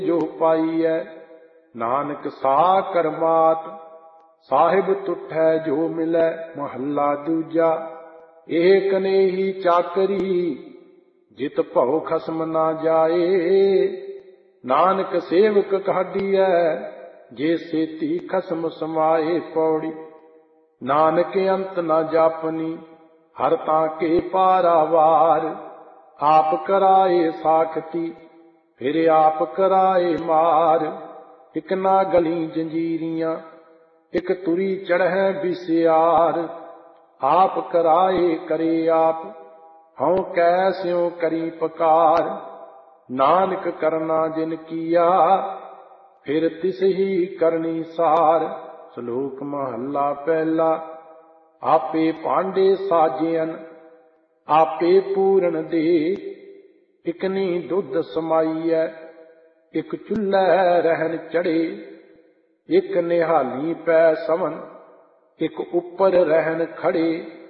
ਜੋ ਪਾਈਐ। ਨਾਨਕ ਸਾਹ ਕਰਮਾਤ ਸਾਹਿਬ ਤੁਠੈ ਜੋ ਮਿਲੈ। ਮਹੱਲਾ ਦੂਜਾ। ਇਹ ਕਨੇਹੀ ਚਾਕਰੀ ਜਿਤ ਭਉ ਖਸਮ ਨਾ ਜਾਏ। ਨਾਨਕ ਸੇਵਕ ਕਾਢੀਐ ਜੇ ਸੇਤੀ ਖਸਮ ਸਮਾਏ। ਪੌੜੀ। ਨਾਨਕ ਅੰਤ ਨਾ ਜਾਪਨੀ ਹਰ ਤਾਂ ਕੇ ਪਾਰਾਵਾਰ। ਆਪ ਕਰਾਏ ਸਾਖਤੀ ਫਿਰ ਆਪ ਕਰਾਏ ਮਾਰ। ਇਕ ਨਾ ਗਲੀ ਜੰਜੀਰੀਆਂ ਇਕ ਤੁਰੀ ਚੜ੍ਹੈ ਬਿਸਿਆਰ। ਆਪ ਕਰਾਏ ਕਰੇ ਆਪ ਹਉ ਕੈ ਸਿਉ ਕਰੀ ਪਕਾਰ। ਨਾਨਕ ਕਰਨਾ ਜਿਨ ਕੀਆ ਫਿਰ ਤਿਸ ਹੀ ਕਰਨੀ ਸਾਰ। ਸ਼ਲੋਕ ਮਹੱਲਾ ਪਹਿਲਾ। ਆਪੇ ਭਾਂਡੇ ਸਾਜਿਅਨ ਆਪੇ ਪੂਰਨ ਦੇ। ਇਕਨੀ ਦੁੱਧ ਸਮਾਈਐ ਇਕ ਚੁੱਲ੍ਹੈ ਰਹਿਣ ਚੜੇ। ਇਕ ਨਿਹਾਲੀ ਪੈ ਸਵਨ ਇਕ ਉੱਪਰ ਰਹਿਣ ਖੜੇ।